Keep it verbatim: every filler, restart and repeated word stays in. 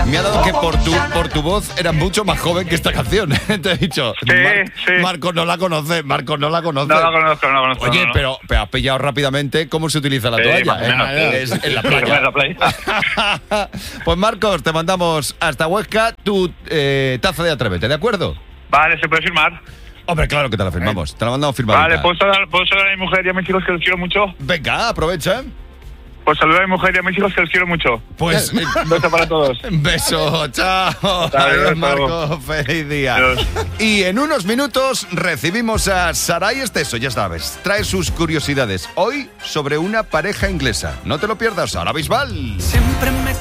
Me ha dado que por tu, por tu voz era mucho más joven que esta canción. Te he dicho, Sí, Mar- sí. Marcos no la conoce, Marcos no la conoce. No la conozco, no la conozco. Oye, no, no. pero, pero has pillado rápidamente cómo se utiliza la Sí, toalla. más o menos, ¿eh? sí. Es en la Sí, playa. en la playa. Pues Marcos, te mandamos hasta Huesca tu eh, taza de Atrévete, ¿de acuerdo? Vale, ¿se puede firmar? Hombre, claro que te la firmamos. Te la mandamos firmada. Vale, ¿puedo saludar, ¿puedo saludar a mi mujer y a mis hijos que los quiero mucho? Venga, aprovecha. Pues saludar a mi mujer y a mis hijos que los quiero mucho. Pues eh, Un beso para todos. un beso, chao. Adiós, Adiós, Marco. chao. Feliz día. Adiós. Y en unos minutos recibimos a Saray Esteso, ya sabes. Trae sus curiosidades. Hoy sobre una pareja inglesa. No te lo pierdas, Sara Bisbal. Siempre me